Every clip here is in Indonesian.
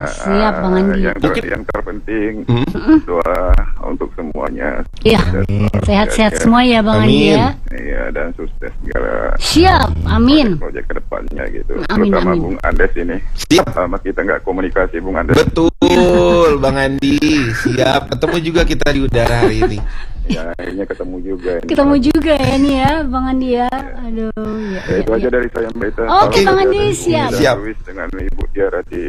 Siap Bang Andi. Yang terpenting doa untuk semuanya. Iya. Sehat-sehat semua ya Bang Andi ya. Iya, dan sukses segala. Siap. Amin. Proyek kedepannya gitu. Amin, Terutama amin. Bung Andes ini. Siap. Lama kita nggak komunikasi Bung Andes. Betul, Bang Andi. Siap. Ketemu juga kita di udara hari ini. Ya, akhirnya ketemu juga. Ketemu juga ya nih ya Bang Andi ya. Aduh. Ya, Itu aja dari saya Mbak Ita. Oke, Bang Andi, siap. Siap. Dengan Ibu Tiara di.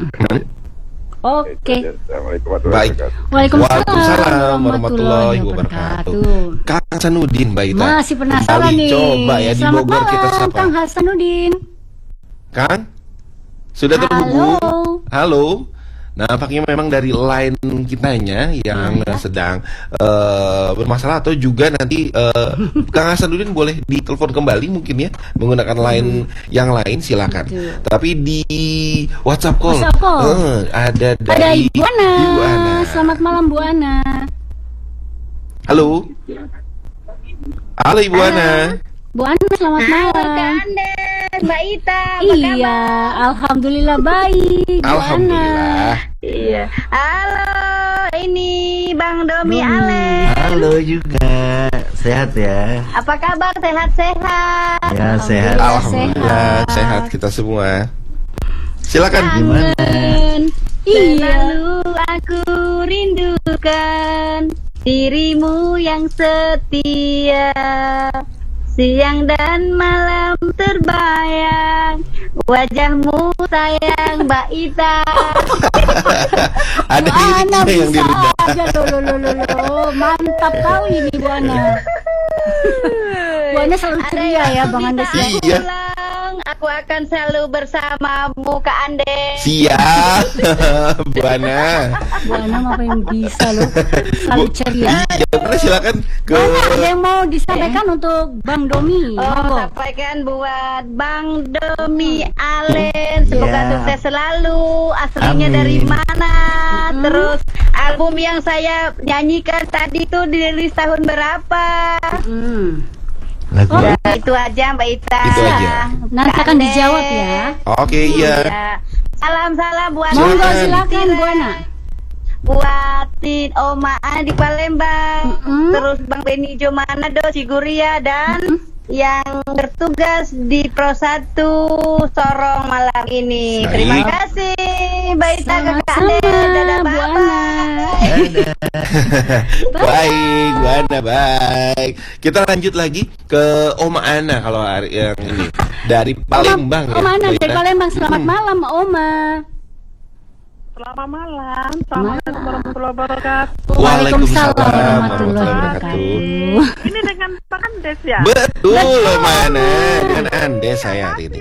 Oke. Assalamualaikum Baik. Waalaikumsalam warahmatullahi wabarakatuh. Kang Hasanuddin, Mbak Ita. Masih penasaran Kembali nih. coba ya di Selamat Bogor kita malam, sapa. Kang Hasanuddin. Kang? Sudah terhubung? Halo. Halo. Nampaknya memang dari line kitanya yang sedang bermasalah, atau juga nanti Kang Hasanuddin boleh ditelepon kembali mungkin ya, menggunakan line yang lain silakan. Betul. Tapi di WhatsApp call, ada dari Ibu Ana. Ibu Ana. Selamat malam Bu Ana. Halo. Halo Ibu Ana. Bu Ana selamat malam. Mbak Ita, apa Iya, kabar? alhamdulillah baik. Bu Alhamdulillah. Iya. Halo, ini Bang Domi Ale. Halo juga, sehat ya? Apa kabar? Sehat-sehat? Ya sehat. Alhamdulillah sehat kita semua. Silakan. Gimana? Iya. Selalu aku rindukan dirimu yang setia. Siang dan malam terbayang wajahmu sayang Mbak Ita. Ada Bu Ana liriknya yang bisa dirubah. aja loh. Mantap kali ini Bu Ana. Bu Ana selalu ceria ya Bang Andes ya. Iya. Aku akan selalu bersamamu Kak Andes. Siap. Bu Ana. Bu Ana ngapain bisa loh. Selalu ceria. Iya, bener, silakan ke Bu Ana, ada yang mau disampaikan untuk Bang Domi? Oh, Monggo. sampaikan buat Bang Domi Alen, semoga Ya. sukses selalu. Aslinya Amin. dari mana? Terus album yang saya nyanyikan tadi tuh dirilis tahun berapa? Lagu Ya, itu aja Mbak Ita. Itu aja. Nanti Kak akan Andes. dijawab ya. Oke, iya. Salam-salam buat Monggo Silakan. silakan Bu Ana. Buatin Oma di Palembang, Mm-mm. terus Bang Beni Manado Ciguria, dan yang bertugas di Pro 1 Sorong malam ini. Baik. Terima kasih Mbak Ita, Kakak Sama-sama, Ade. Dadah, Bu bye-bye. Ana. Baik, Bu Ana, baik. Kita lanjut lagi ke Oma Ana kalau hari yang ini dari Palembang ya. Oma Ana Mbak dari Ita. Palembang. Selamat malam Oma. Selamat malam, Assalamualaikum warahmatullahi wabarakatuh. Waalaikumsalam warahmatullahi wabarakatuh. Ini dengan Bang Andes ya? Betul, Oma Ana. Dengan Andes saya hari ini.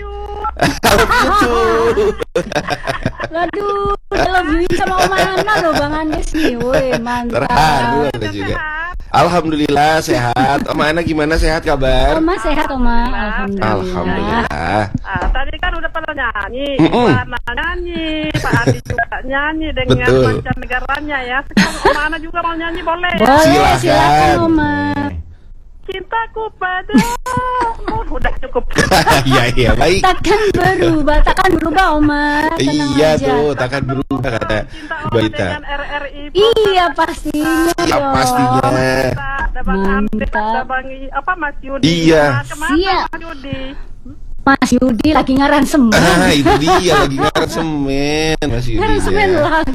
Waduh, lebih sama Oma Ana loh Bang Andes nih. Woi, mantap. Terharu ada juga. Alhamdulillah sehat. Oma Ana gimana, sehat kabar? Oma sehat Oma. Alhamdulillah. Alhamdulillah. Tadi kan udah pada nyanyi, Mm-mm. Pak Ana nyanyi, Pak Adi juga nyanyi dengan Betul. mancanegaranya ya. Sekarang Oma Ana juga mau nyanyi, boleh? Boleh, Silakan. silakan Oma. Cintaku padamu. Udah cukup. Iya, iya, baik. Takkan berubah Oma. Tenang Iya aja. tuh, takkan berubah kata Cinta Mbak Oma Ita. dengan RRI. Iya pastinya Ya, dong. pastinya. Ada Bang Andes, Mantap. ada Bang Mas Yudi. Iya. Nah, kemana Siap. Mas Yudi? Mas Yudi lagi ngaransemen. Ah, itu dia lagi ngaransemen Mas Yudi. Ngaransemen ya. lagu.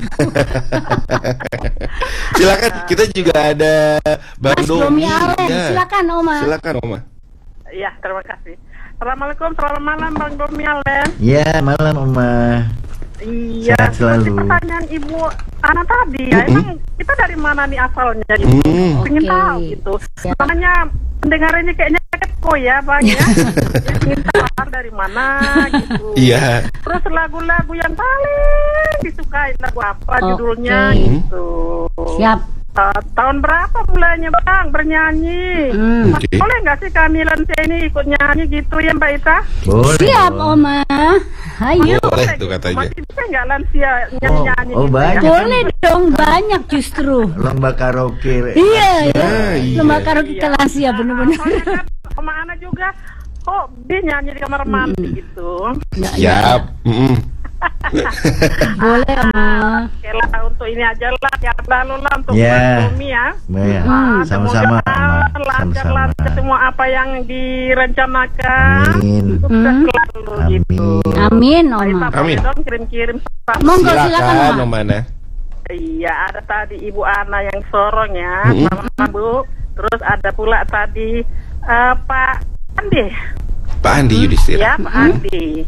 Silakan, kita juga ada Bang Mas Domi Domi. Alen, Ya. silakan Oma. Silakan Oma. Iya, terima kasih. Assalamualaikum, selamat malam Bang Domi Alen. Ya malam Oma. Iya, Sehat selalu. seperti pertanyaan Ibu Ana tadi ya, emang kita dari mana nih asalnya gitu? Pengen Oke. tahu gitu. Siap. Makanya pendengar ini kayaknya kepo ya Bang ya. Ingin tahu dari mana gitu. Iya. Terus lagu-lagu yang paling disukai lagu apa Oke. judulnya gitu. Siap. Tahun berapa mulainya Bang bernyanyi? Oke. Boleh nggak sih kami lansia ini ikut nyanyi gitu ya Mbak Ita? Boleh. Siap dong. Oma. Ayo. Boleh tuh katanya. Masih bisa nggak lansia nyanyi-nyanyi Oh, gitu banyak. ya? Boleh dong, banyak justru. Lomba karaoke. Iya, ya. iya. Lomba karaoke Iya. lansia bener-bener. Soalnya kan Oma Ana juga dia nyanyi di kamar mandi gitu. Ya, ya. Siap. Mm-mm. Boleh, Oma. Oke lah, untuk ini aja lah, yang lalu lah untuk Ya. Bumi ya. Ya, sama-sama, Semoga Oma. lancar-lancar Sama-sama. semua apa yang direncanakan. Amin. Sukses selalu gitu. Amin, Baik, Oma. Pak, Amin. boleh dong kirim-kirim pesan. Monggo, silakan, Silakan, Oma. Om Ana. Iya, ada tadi Ibu Ana yang Sorong ya, Mm-mm. sama Bu. Terus ada pula tadi Pak Andi, Pak Andi Yudhistira. ya Pak Andi.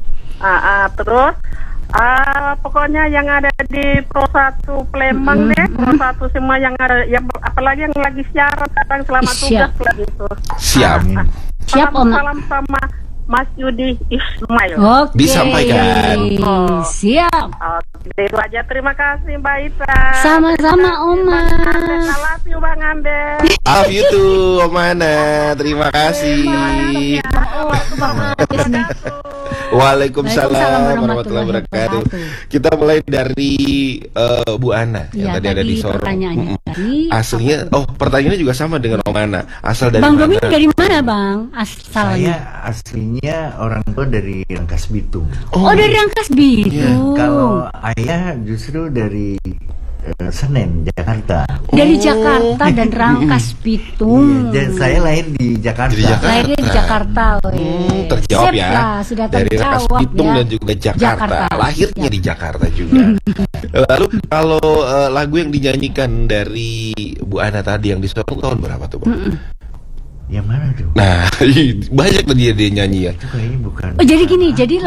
Terus pokoknya yang ada di Pro 1 Palembang deh, Pro 1 semua yang ada, yang apalagi yang lagi siaran datang selamat Siap. tugas lah gitu. Siap. Siap, Oma. Salam sama Mas Yudi Ismail. Oke. Disampaikan. Siap. Oke, itu aja. Terima kasih Mbak Ita. Sama-sama, Oma. I love you Bang Ande. Love you too, Om Ana. Terima kasih. Oh, Bang Hafiz nih. Waalaikumsalam Waalaikumsalam warahmatullahi wabarakatuh. wabarakatuh. Kita mulai dari Bu Ana yang Iya, tadi ada di Sorong. pertanyaannya tadi. Aslinya, pertanyaannya juga sama dengan Om Ana. Asal dari Bang mana? Domi dari mana, Bang? Asalnya. Saya aslinya orang tua dari Rangkas Bitung. Oh, dari Rangkas Bitung. Kalau ayah justru dari Senen, Jakarta. Dari Jakarta dan Rangkas Bitung. Iya, dan saya lahir di Jakarta. Di Jakarta. Lahirnya di Jakarta, Terjawab Sip ya. lah, sudah Dari Rangkas terjawab Bitung ya. dan juga Jakarta. Lahirnya Siap. di Jakarta juga. Lalu kalau lagu yang dinyanyikan dari Bu Ana tadi yang di Sorong tahun berapa tuh, Bang? Yang mana tuh? Nah, banyak tadi dia nyanyi ya. Itu kayaknya bukan. Oh, jadi gini, jadi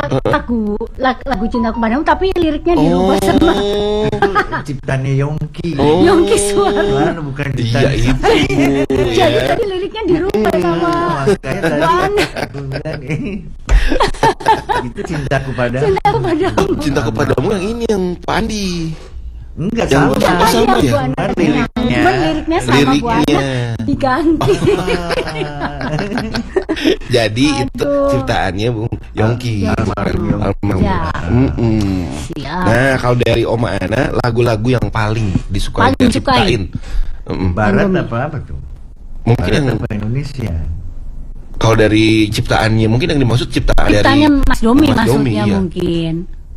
lagu Cintaku Padamu tapi liriknya dirubah sama Itu ciptaannya Yongki. Oh. Yongki Suara. Mana bukan Iya ciptaan. itu. Jadi ya. tadi liriknya dirubah sama Makanya tadi Bang. aku bilang itu cintaku padamu. Cintaku Padamu. Cinta kepadamu yang ini yang Pak Andi. Enggak Yang sama. Oh, sama ya? Bu Ana. Cuman liriknya. Cuman liriknya sama Bu Liriknya. Ana diganti. Jadi itu Aduh. ciptaannya Bung Yongki. Almarhum. Almarhum. Ya. Mm-mm. Siap. Nah, kalau dari Oma Ana, lagu-lagu yang paling disukai Paling dan disukai. ciptain. Barat Bang apa tuh? Mungkin yang Barat apa Indonesia? kalau dari ciptaannya mungkin yang dimaksud ciptaan dari Ciptanya Mas Domi Mas Domi, maksudnya iya. mungkin.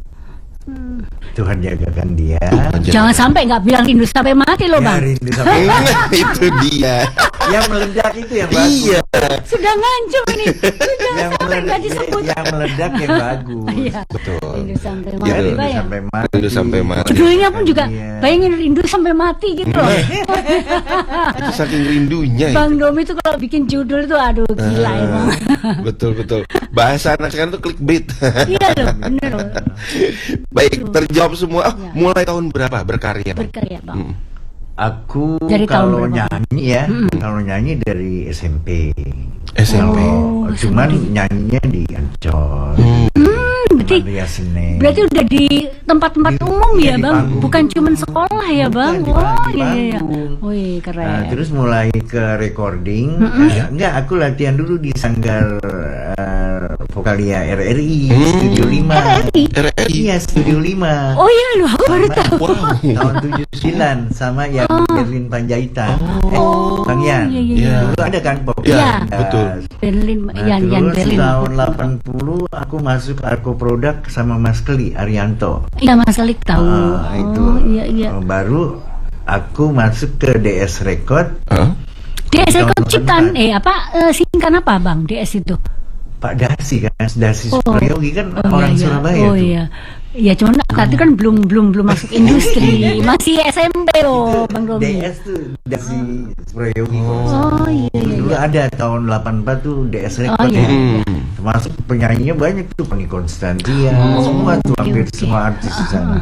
Tuhan jagakan dia. Jangan sampai nggak bilang rindu sampai mati loh, Bang. Rindu sampai itu dia. yang meledak itu yang bagus. Iya. Sudah ngancam ini. Sudah Yang sampai nggak disebut. yang meledak yang bagus. Iya. Betul. Rindu sampai Gitu. mati, Rindu Pak ya. sampai mati. Rindu sampai mati. Judulnya pun juga Iya. bayangin rindu sampai mati gitu loh. Itu saking rindunya itu. Bang Domi tuh kalau bikin judul tuh aduh gila emang. Betul betul. Bahasa anak sekarang tuh clickbait. Iya loh, bener loh. Baik, terjawab semua. Ya. Mulai tahun berapa berkarya, Bang? Berkarya, Bang. Mm. Aku Dari tahun kalau berapa? nyanyi ya, kalau nyanyi dari SMP. SMP. Oh, Cuman nyanyinya di Ancol, Berarti Maria Senen. berarti udah di tempat-tempat Di- umum iya, ya, di Bang? panggung. Bukan cuman sekolah ya, Bang? Bukan, di Oh, panggung. iya iya. Wih, keren. Nah, terus mulai ke recording. Enggak, aku latihan dulu di Sanggar Vokalia RRI Studio 5. RRI? RRI. Iya, Studio 5. Oh iya loh, aku baru tahu. Wow. Tahun 79 sama yang Berlin Panjaitan. Bang iya, Yan. iya, iya. Dulu ada kan pop. Iya. Betul. Berlin, Nah, Yan terus Berlin. tahun 80 aku masuk Arko Produk sama Mas Keli Arianto. Iya, Mas Alik tahu. Itu Oh, iya iya. baru aku masuk ke DS Record. Hah? DS tahun Record ciptaan 84. singkatan apa, Bang? DS itu. Pak Darsi kan, Darsi Oh. Suprayogi kan Oh, orang iya, iya. Surabaya Oh tuh. iya. Ya cuman tadi kan belum masuk industri, masih SMP loh, Bang Domi. DS tuh Darsi Suprayogi. Oh iya iya. Dulu ada tahun 84 tuh DS Oh Record. iya. Termasuk penyanyinya banyak tuh, Pani Konstantia, semua tuh hampir oke. semua artis di sana.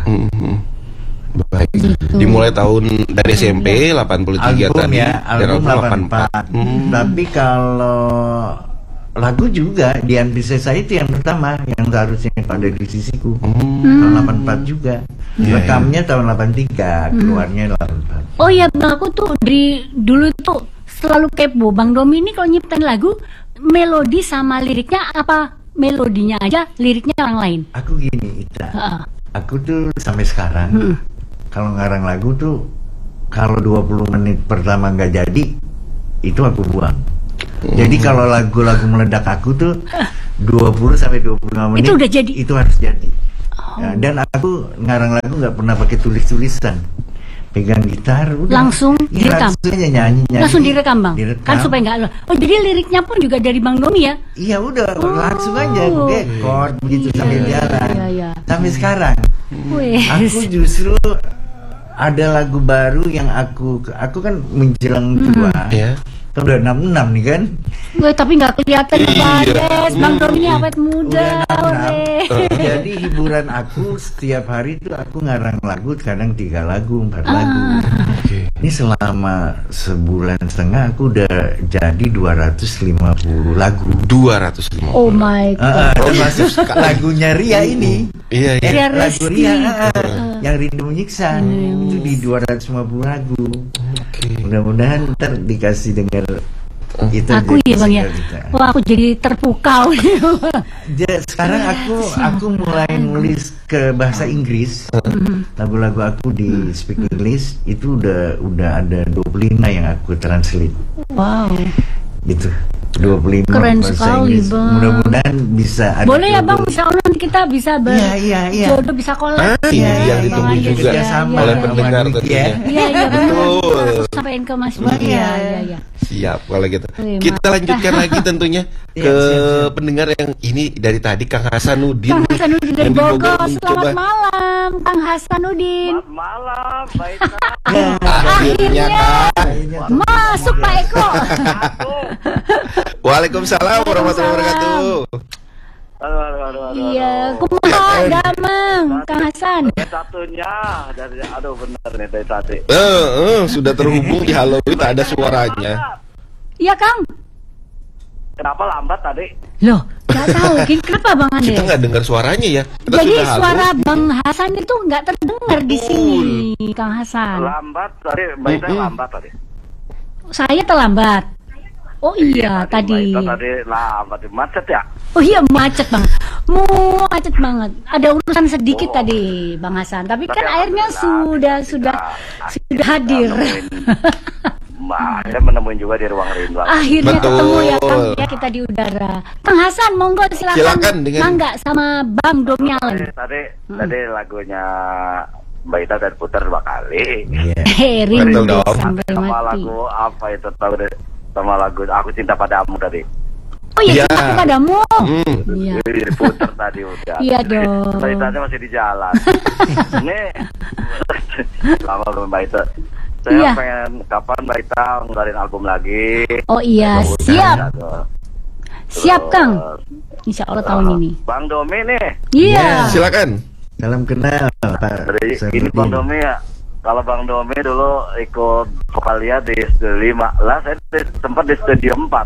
Baik. Gitu. Dimulai tahun dari SMP 83 Album tadi ya, album 84. Tapi kalau lagu juga Dian Piscesa itu yang pertama yang seharusnya ada di sisiku. Tahun 84 juga. Iya, Rekamnya tahun 83, keluarnya 84. Oh iya, Bang, aku tuh dari dulu tuh selalu kepo. Bang Domi ini kalau nyiptain lagu, melodi sama liriknya apa melodinya aja, liriknya orang lain? Aku gini, Ita. Heeh. Aku tuh sampai sekarang kalau ngarang lagu tuh kalau 20 menit pertama nggak jadi, itu aku buang. Jadi kalau lagu-lagu meledak aku tuh 20 sampai 25 menit Itu udah jadi? Itu harus jadi. Ya, dan aku ngarang lagu nggak pernah pakai tulisan, pegang gitar udah Langsung ya, direkam? langsung aja nyanyi. Langsung direkam Bang? Direkam. Kan supaya nggak. Oh jadi liriknya pun juga dari Bang Domi ya? Iya udah langsung aja dekor begitu sambil jalan iya. sampai sekarang. Wes. Aku justru ada lagu baru yang aku kan menjelang tua. Ya. Kan udah 66 nih kan. Weh, tapi nggak kelihatan Pak. Bang Domi ini awet muda. Udah 66. weh. Jadi hiburan aku setiap hari itu aku ngarang lagu, kadang 3 lagu, 4 lagu. Oke. Ini selama sebulan setengah aku udah jadi 250 lagu. 250. Oh my God. Termasuk lagunya Ria ini. Iya, iya. Ria Lagu Rizky. Ria yang Rindu Menyiksa itu di 250 lagu. Oke. Mudah-mudahan ntar dikasih dengar itu Aku jadi ya Bang ya. single kita. Wah aku jadi terpukau. Sekarang aku mulai nulis ke bahasa Inggris. Lagu-lagu aku di speak English itu udah ada 25 yang aku translate Wow. gitu. 25 Keren bahasa sekali, Inggris. Bang. Mudah-mudahan bisa ada Boleh ya Bang, jodoh. insya Allah nanti kita bisa Iya. jodoh bisa collab. Ini Iya, yang iya, ditunggu iya, juga iya, sama oleh sama pendengar Diki tentunya. ya. Iya benar. Betul. Aku sampaikan ke Mas Budi. Iya. Siap kalau gitu. Terima Kita lanjutkan lagi tentunya Iya, ke siap. pendengar yang ini dari tadi Kang Hasanuddin. Kang Hasanuddin dari yang di Bogor. mencoba. Selamat malam Kang Hasanuddin. Malam, baik. Akhirnya Kang. Masuk Pak Eko. Waalaikumsalam warahmatullahi wabarakatuh. Aduh. Iya, kumaha damang Kang Hasan. Satunya dari bener nih dari tadi. Sudah terhubung di Halo itu ada suaranya. Iya Kang. Kenapa lambat tadi? Loh, nggak tahu. Kenapa Bang Ande? Kita nggak dengar suaranya ya. Kita Jadi sudah halo. suara Bang Hasan itu nggak terdengar di sini, Kang Hasan. Lambat tadi, baiknya lambat tadi. Saya terlambat. Oh iya tadi. Baiknya tadi lambat, macet ya? Oh iya macet Bang. Macet banget. Ada urusan sedikit tadi Bang Hasan. Tapi kan airnya sudah hadir. Saya menemuin juga di ruang rindu. Akhirnya Betul. ketemu ya Kang ya kita di udara. Kang Hasan monggo Silakan silakan dengan- mangga sama Bang Domialen. Tadi lagunya Mbak Ita dan putar 2 kali. Iya. Rindu Betul dong. sampai Sama mati. lagu apa itu tahu deh? Sama lagu Aku Cinta Padamu tadi. Oh iya, Iya. cinta padamu. Hmm. Iya. Diputar tadi udah. Iya dong. Mbak Ita masih di jalan. Ini lama belum Mbak Ita. Saya Iya. pengen kapan Mbak Ita ngeluarin album lagi. Oh iya, Mudah-mudahan siap. ada. Siap Terus, Kang. Insya Allah tahun ini. Bang Domi nih. Iya. Silakan. Salam kenal Pak. Dari ini Sanuddin. Bang Domi ya. Kalau Bang Domi dulu ikut vokalia di Studio 5 lah, saya sempat di Studio 4.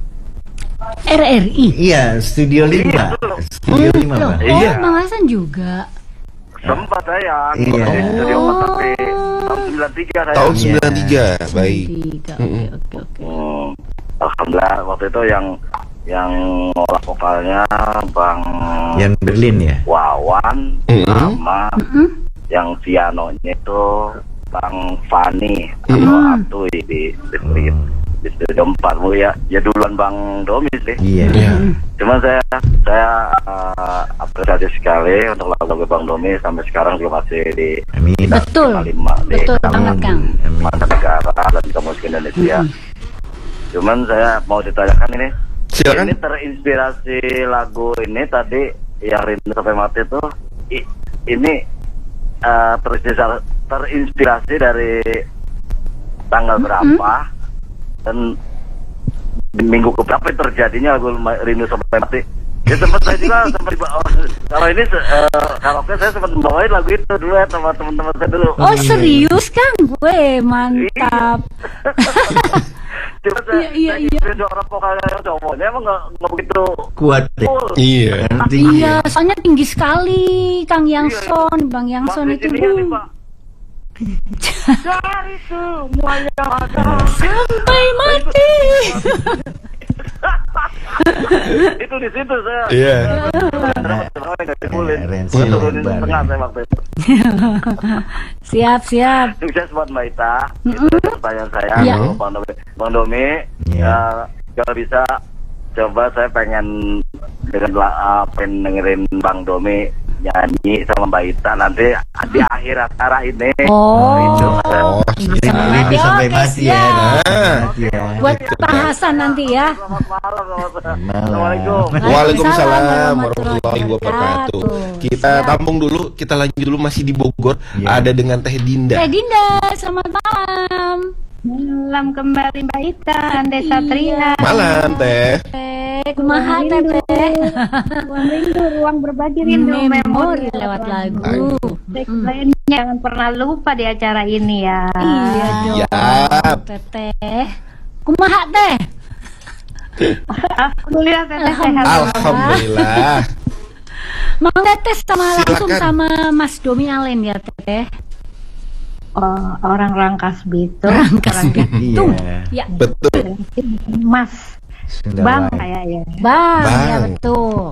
RRI. Iya, Studio 5. Iya, betul. Studio 5, Loh, Pak. Iya. Bang Hasan juga. Sempat saya Iya. di Studio 4 tapi tahun 93 saya. Tahun Iya. 93, baik. Tiga. Oke. Alhamdulillah waktu itu yang ngolah vokalnya Bang Yang Berlin ya. Wawan sama Mm-mm. yang pianonya itu Bang Fani atau Atuy di Studio 4 Bu ya duluan Bang Domi sih. Iya. Iya. Cuma saya apresiasi sekali untuk lagu Bang Domi sampai sekarang juga masih di Amin. Betul. di Betul kalangan banget Kang. Amin. mancanegara dan juga musik Indonesia. Cuman saya mau ditanyakan ini. Silakan. Ini terinspirasi lagu ini tadi yang Rindu Sampai Mati itu ini terinspirasi dari tanggal berapa dan di minggu keberapa terjadinya lagu Rindu Sampai Mati. Ya sempat saya juga sempat kalau ini karaoke saya sempat membawain lagu itu dulu ya sama teman-teman saya dulu. Oh serius Kang? Gue mantap. Cuma Iya. saya orang vokalnya cowoknya emang nggak begitu Kuat deh. full. Iya. Nanti Iya, soalnya tinggi sekali Kang Yangson, Bang Yangson Mas, itu. di sini nih, Pak. Dari semua yang ada. Sampai mati. Itu di situ saya. Iya. Nggak dikulit. Rensi Saya turunin lebar. setengah saya waktu itu. Siap. Sukses buat Mbak Ita. Itu pertanyaan saya. Iya. Bang Domi, Iya. kalau bisa coba saya pengen dengerin Bang Domi nyanyi sama Mbak Ita nanti di akhir acara ini. Oh, Rindu sampai mati ya. Mati ya. buat bahasan nanti ya. Selamat malam. Assalamualaikum. Waalaikumsalam warahmatullahi wabarakatuh. Kita tampung dulu, kita lanjut dulu masih di Bogor. Ada dengan Teh Dinda. Teh Dinda, selamat malam. Malam kembali Mbak Ita, Ande Satria. Malam Teh. Kumaha Teh? Ruang rindu, ruang berbagi rindu, Memori lewat lagu. Lainnya jangan pernah lupa di acara ini ya. Iya dong. Siap. Teteh. Kumaha Teh? Alhamdulillah Teteh sehat. Alhamdulillah. Mangga tes langsung Silakan. sama Mas Domi Alen ya Teteh. Oh, orang Rangkas Bitung. Rangkas Orang Bitung. Iya. Ya, Betul. Mas, Sudah Bang baik. kayak ya. Bang, ya Bang. betul.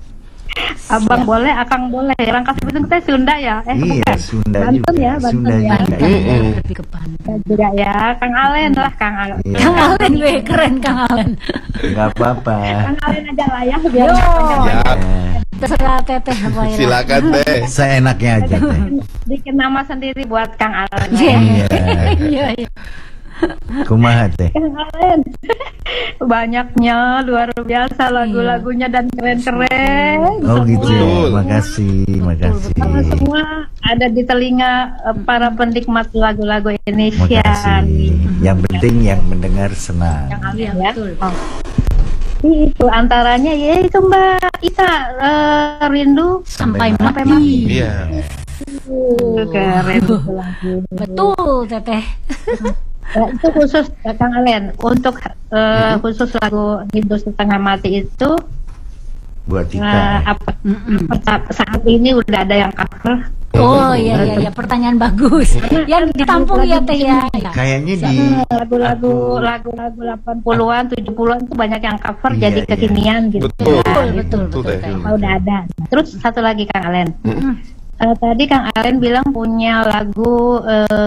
Abang boleh, Akang boleh. Rangkas Bitung kita Sunda ya? Iya, bukan. Sunda Banten juga. ya, Banten Sunda ya. juga. Banten, lebih ke Banten. Juga ya, Kang Alen lah, Kang Alen. Iya. Kang Alen, weh, keren Kang Alen. Enggak apa-apa. Kang Alen aja lah ya, biar Yo. nggak panjang. Ya, Terserah Teteh apa ya. silakan Teh. Seenaknya aja Teh. Bikin nama sendiri buat Kang Alen. Iya. Iya. Iya, iya. Kumaha Teh? Kang Alen, banyaknya luar biasa lagu-lagunya dan keren-keren. Oh gitu. Betul. Makasih. Karena semua ada di telinga para penikmat lagu-lagu Indonesia. Makasih. Yang penting yang mendengar senang. Yang Amin Iya, ya. betul. Oh. Itu antaranya ya itu Mbak Ita, rindu Sampai Sampai mati. Iya. keren itu lagu. Betul Teteh. Itu khusus Kang Alen untuk khusus lagu Rindu Setengah Mati itu Buat kita. saat ini udah ada yang cover. Oh iya, pertanyaan bagus. Yang ditampung ya Teh ya. Kayaknya di Lagu-lagu 80-an, 70-an itu banyak yang cover Iya, jadi iya. kekinian gitu. Betul. Betul, Teh. Teh. Oh, udah ada. Terus satu lagi Kang Alen. Tadi Kang Alen bilang punya lagu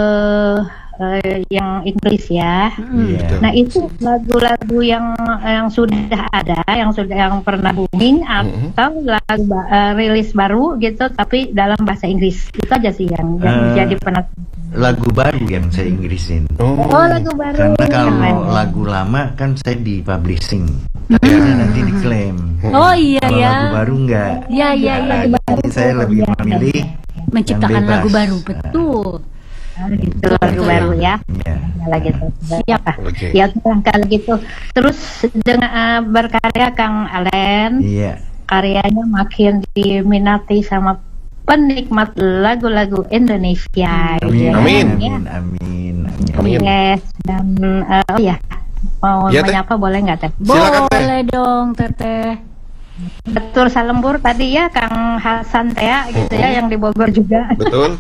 yang Inggris ya. Iya. Nah itu lagu-lagu yang sudah ada, yang pernah booming atau lagu rilis baru gitu, tapi dalam bahasa Inggris. Itu aja sih yang jadi penasaran. Lagu baru yang saya Inggrisin. Oh lagu baru. Karena kalau Keren. lagu lama kan saya di publishing, akhirnya nanti diklaim. Oh iya Kalau ya. lagu baru enggak. Iya, iya, iya. Jadi saya lebih memilih Menciptakan yang bebas. lagu baru, betul. Gitu lagu baru ya. Iya. Lagi gitu. Siap. Oke. Ya kalau gitu. Terus dengan berkarya Kang Alen, Iya. karyanya makin diminati sama penikmat lagu-lagu Indonesia. Amin. Ya. Amin. Ya. Amin. Amin. Yes, dan oh ya, mau Ya, Teh. menyapa boleh nggak Teh? Silakan, Teh. Boleh dong Teteh. Betul Salembur tadi ya Kang Hasan Teh gitu ya yang di Bogor juga. Betul.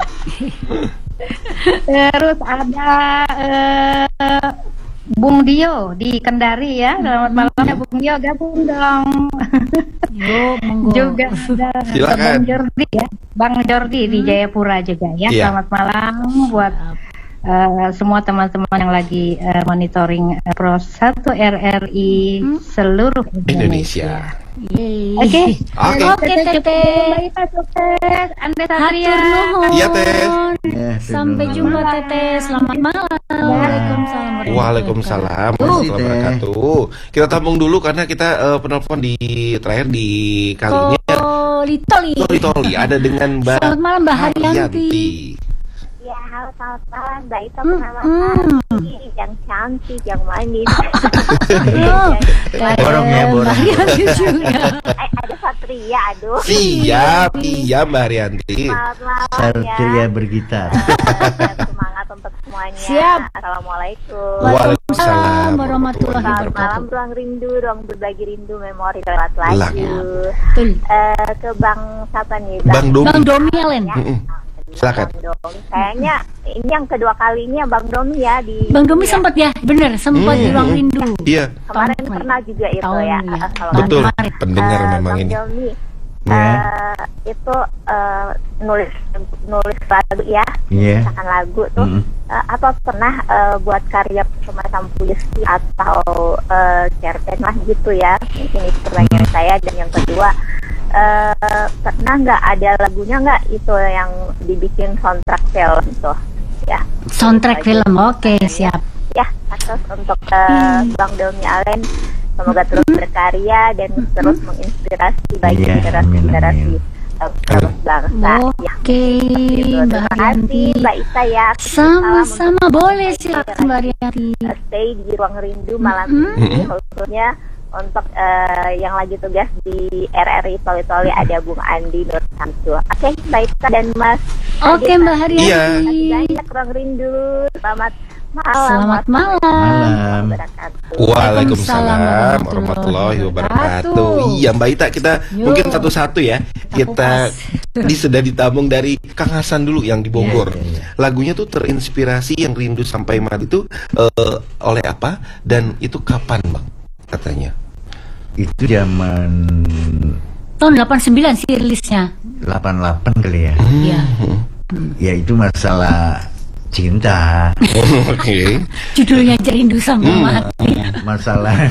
Terus ada Bung Dio di Kendari ya. Selamat malam ya Bung Dio, gabung dong. Yo, monggo. Juga ada Silakan. Bang Jordi ya. Bang Jordi di Jayapura juga ya. Iya. Selamat malam buat semua teman-teman yang lagi monitoring Pro 1 RRI seluruh Indonesia. Yeay. Oke. Oke. Teteh. Baik, Pak sukses. Anda Hatur Satria. nuhun. Iya, Teh. Ya, Sampai Teh. jumpa Teteh. Selamat malam. Waalaikumsalam. Waalaikumsalam warahmatullahi wabarakatuh. Kita tampung dulu karena kita penelpon di terakhir di kali ini Toli. Toli ada dengan Mbak Selamat malam Mbak Haryanti. Haryanti. Ya, halo selamat malam Mbak Ita Purnamawati yang cantik, yang manis. Borong ya, borong. Mbak Haryanti juga. Ada Satria, aduh. Siap, iya Mbak Haryanti. Selamat malam Satria ya. bergitar. Semangat untuk semuanya. Siap. Assalamualaikum. Waalaikumsalam warahmatullahi Selamat malam, wabarakatuh. ruang rindu, ruang berbagi rindu, memori lewat lagu. Betul. Ke Bang siapa nih? Bang Domi. Bang Domi Alen. Silakan. Bang Domi. Kayaknya ini yang kedua kalinya Bang Domi ya di. Bang Domi sempat ya, bener sempat di ruang rindu. Iya, Kemarin Tahun pernah juga itu tahun ya. ya. Kalau betul. kemarin. Pendengar memang Bang ini. Domi, Ya. itu nulis lagu ya, Iya. misalkan lagu tuh apa pernah buat karya semacam puisi atau cerpen lah gitu ya, mungkin itu pertanyaan saya. Dan yang kedua, pernah nggak ada lagunya nggak itu yang dibikin soundtrack film tuh ya? Soundtrack film, oke, siap. Ya, atas untuk Bang Domi Alen, semoga terus berkarya dan terus menginspirasi bagi generasi bangsa. Oke, Mbak Terima Haryanti. kasih Mbak Ita ya. Sama-sama, boleh silakan Mbak Haryanti. Stay di Ruang Rindu malam ini, khususnya untuk yang lagi tugas di RRI Toli-Toli ada Bung Andi Nur Samsu. Oke, Mbak Ita dan Mas. Oke, Mbak Haryanti. Iya. Banyak Ruang Rindu. Selamat malam. Selamat malam. Waalaikumsalam warahmatullahi wabarakatuh. Iya Mbak Ita, kita mungkin satu-satu ya. Kita sudah ditabung dari Kang Hasan dulu yang di Bogor. Lagunya tuh terinspirasi yang Rindu Sampai Mati itu oleh apa dan itu kapan Bang katanya? Itu zaman Tahun 89 sih rilisnya. 88 kali ya. Iya. Ya itu masalah cinta. Oke. Judulnya aja Rindu Sampai Mati. Masalah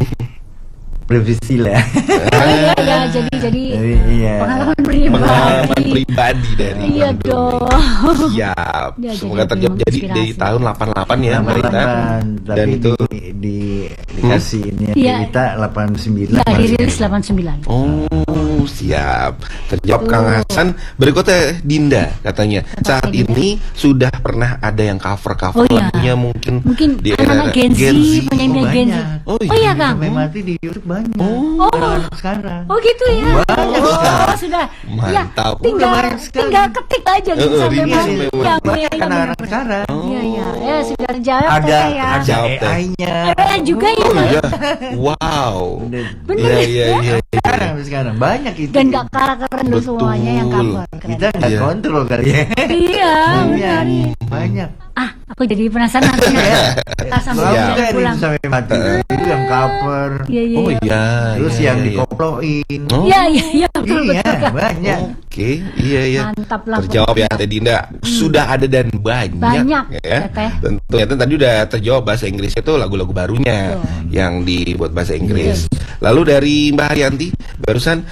privasi lah. Ya, jadi Iya. pengalaman Pengalaman pribadi. pribadi dari Iya Bang Domi. dong. Siap. Ya, Semoga jadi terjadi di menginspirasi. tahun 88 ya Mbak Ita. 88, Dan tapi itu dikasih ini Iya. kita 89. Ya, dirilis 89. Oh, siap. Terjawab Kang Hasan. Berikutnya Dinda katanya. Saat ini sudah pernah ada yang cover-cover Oh, iya. lagunya mungkin Mungkin di era anak-anak Gen Z, penyanyi Gen Z. banyak. Oh, Oh iya, Kang. Sampai mati di YouTube banyak. Oh. Anak-anak sekarang. Oh gitu ya. Oh, sudah. Ya, Mantap. tinggal ketik aja gitu sampai Rindu mati. Sampai Ya, Mati. iya, iya, Anak-anak benar. sekarang. Iya, iya. Ya, sudah terjawab Ada ya. Jawab, Teh. AI-nya. Juga ya, Oh Mas. iya. Wow. Bener Iya, ya? iya, iya. Sekarang banyak itu. Dan gak kalah-keren loh Betul. semuanya yang cover. Keren. Kita nggak Iya. kontrol kali ya. Iya, benar. Banyak. Ah, aku jadi penasaran. Kita sambil Siap. Juga ini pulang. sampai mati. Itu yang cover. Iya, iya. Oh iya. Terus iya, yang iya. dikoploin. Oh, Iya, iya, iya. Betul, Iya, betul, Kak. banyak. Oke, iya iya. Mantap lah. Terjawab ya Teh Dinda. Sudah ada dan banyak. Banyak, ya. Teteh. Tentu tadi udah terjawab bahasa Inggrisnya itu lagu-lagu barunya yang dibuat bahasa Inggris. Lalu dari Mbak Haryanti barusan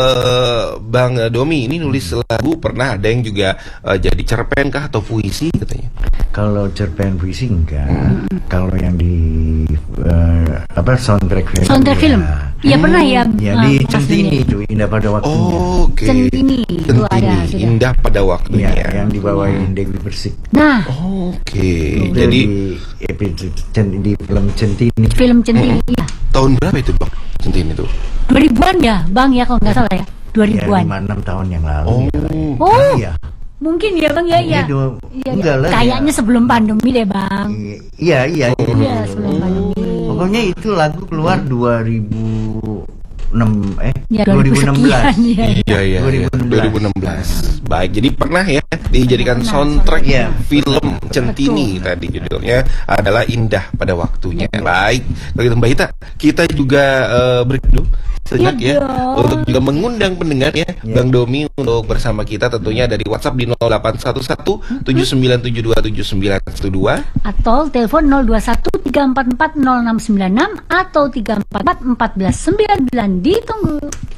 Bang Domi ini nulis lagu, pernah ada yang juga jadi cerpen kah atau puisi katanya? Kalau cerpen puisi enggak. Kalau yang di soundtrack film. Soundtrack film. Iya pernah ya. Ya ah, di pas Centini ini. itu Indah Pada Waktunya. Oke. Centini itu ada Centini, sudah. Indah Pada Waktunya. Iya, yang dibawain Dewi Persik. Nah, Oke. Itu Jadi di film Centini. film Centini ya. tahun berapa itu Bang? Centini itu? 2000-an ya, Bang ya kalau nggak salah ya. Ya, 2000-an. 5-6 tahun yang lalu. Oh. ya. Oh, Iya. mungkin ya Bang ya, ya. Iya, Enggak lah. kayaknya sebelum pandemi deh, Bang. Iya, iya. Iya, sebelum pandemi. Pokoknya itu lagu keluar 2006 Ya, 2016. Iya iya 2016. Baik, jadi pernah ya dijadikan Pernah, soundtrack Iya. film Centini tadi judulnya adalah Indah Pada Waktunya. Baik, kalau gitu Mbak Ita, kita juga break dulu sejenak Iya ya dong. untuk juga mengundang pendengar ya Bang Domi untuk bersama kita tentunya dari WhatsApp di 0811 79727912 Atau telepon 021 344 0696 atau 344 1499. Ditunggu.